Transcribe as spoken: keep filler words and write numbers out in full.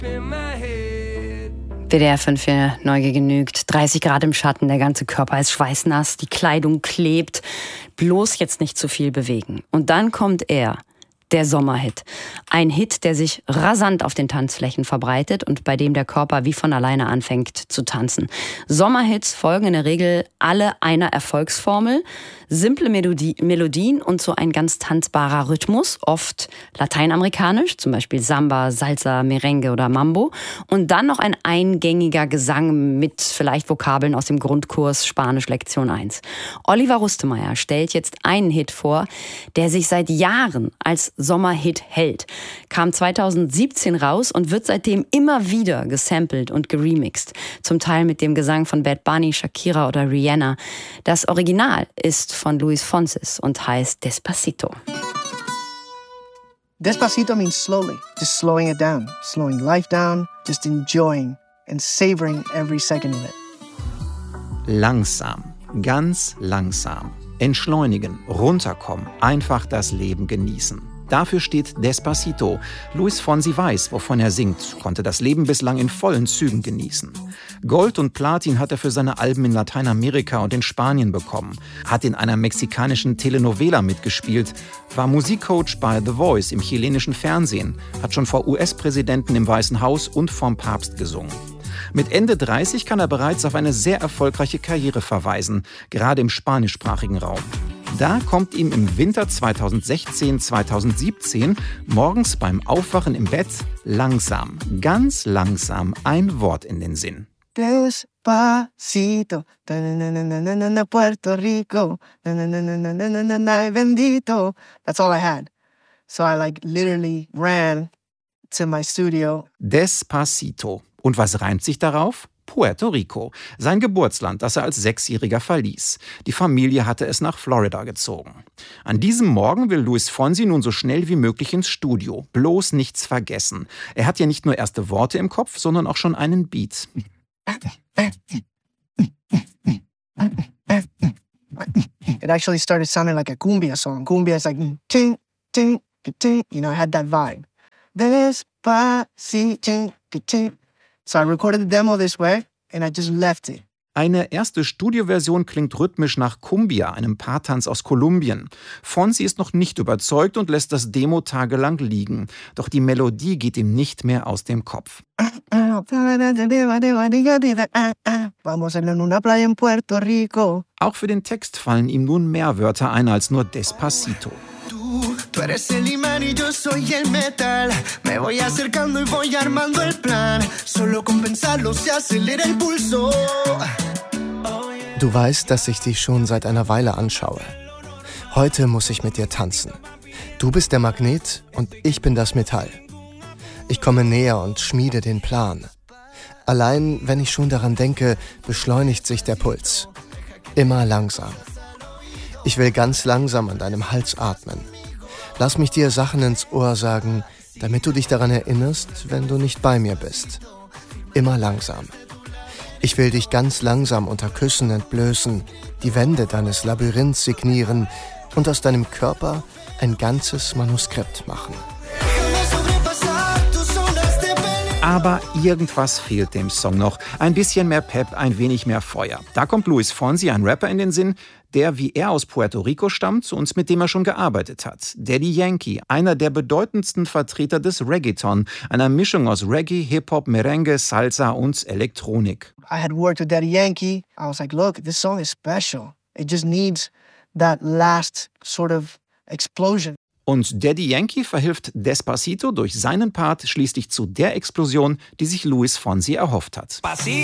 W D R fünf für Neugier genügt. dreißig Grad im Schatten, der ganze Körper ist schweißnass, die Kleidung klebt. Bloß jetzt nicht zu viel bewegen. Und dann kommt er. Der Sommerhit. Ein Hit, der sich rasant auf den Tanzflächen verbreitet und bei dem der Körper wie von alleine anfängt zu tanzen. Sommerhits folgen in der Regel alle einer Erfolgsformel. Simple Melodie, Melodien und so ein ganz tanzbarer Rhythmus, oft lateinamerikanisch, zum Beispiel Samba, Salsa, Merengue oder Mambo. Und dann noch ein eingängiger Gesang mit vielleicht Vokabeln aus dem Grundkurs Spanisch Lektion eins. Oliver Rustemeyer stellt jetzt einen Hit vor, der sich seit Jahren als Sommerhit hält. Kam zweitausendsiebzehn raus und wird seitdem immer wieder gesampelt und geremixed. Zum Teil mit dem Gesang von Bad Bunny, Shakira oder Rihanna. Das Original ist von Luis Fonsi und heißt Despacito. Despacito means slowly, just slowing it down, slowing life down, just enjoying and savoring every second of it. Langsam, ganz langsam. Entschleunigen, runterkommen, einfach das Leben genießen. Dafür steht Despacito. Luis Fonsi weiß, wovon er singt, konnte das Leben bislang in vollen Zügen genießen. Gold und Platin hat er für seine Alben in Lateinamerika und in Spanien bekommen, hat in einer mexikanischen Telenovela mitgespielt, war Musikcoach bei The Voice im chilenischen Fernsehen, hat schon vor U S-Präsidenten im Weißen Haus und vom Papst gesungen. Mit Ende dreißig kann er bereits auf eine sehr erfolgreiche Karriere verweisen, gerade im spanischsprachigen Raum. Da kommt ihm im Winter zweitausendsechzehn, zweitausendsiebzehn morgens beim Aufwachen im Bett langsam, ganz langsam ein Wort in den Sinn. Despacito, Puerto Rico, bendito. That's all I had. So I like literally ran to my studio. Despacito. Und was reimt sich darauf? Puerto Rico, sein Geburtsland, das er als Sechsjähriger verließ. Die Familie hatte es nach Florida gezogen. An diesem Morgen will Luis Fonsi nun so schnell wie möglich ins Studio. Bloß nichts vergessen. Er hat ja nicht nur erste Worte im Kopf, sondern auch schon einen Beat. It actually started sounding like a cumbia song. Cumbia is like, ting, ting, ting. You know, I had that vibe. Despacito, ting. So I recorded the demo this way and I just left it. Eine erste Studioversion klingt rhythmisch nach Cumbia, einem Paartanz aus Kolumbien. Fonsi ist noch nicht überzeugt und lässt das Demo tagelang liegen. Doch die Melodie geht ihm nicht mehr aus dem Kopf. Auch für den Text fallen ihm nun mehr Wörter ein als nur Despacito. Tú eres el imán y yo soy el metal. Me voy acercando y voy armando el plan. Solo con pensarlo se acelera el pulso. Du weißt, dass ich dich schon seit einer Weile anschaue. Heute muss ich mit dir tanzen. Du bist der Magnet und ich bin das Metall. Ich komme näher und schmiede den Plan. Allein, wenn ich schon daran denke, beschleunigt sich der Puls. Immer langsam. Ich will ganz langsam an deinem Hals atmen. Lass mich dir Sachen ins Ohr sagen, damit du dich daran erinnerst, wenn du nicht bei mir bist. Immer langsam. Ich will dich ganz langsam unter Küssen entblößen, die Wände deines Labyrinths signieren und aus deinem Körper ein ganzes Manuskript machen. Aber irgendwas fehlt dem Song noch. Ein bisschen mehr Pep, ein wenig mehr Feuer. Da kommt Luis Fonsi, ein Rapper, in den Sinn, der wie er aus Puerto Rico stammt und mit dem er schon gearbeitet hat. Daddy Yankee, einer der bedeutendsten Vertreter des Reggaeton, einer Mischung aus Reggae, Hip-Hop, Merengue, Salsa und Elektronik. I had worked with Daddy Yankee. I was like, look, this song is special. It just needs that last sort of explosion. Und Daddy Yankee verhilft Despacito durch seinen Part schließlich zu der Explosion, die sich Luis Fonsi erhofft hat.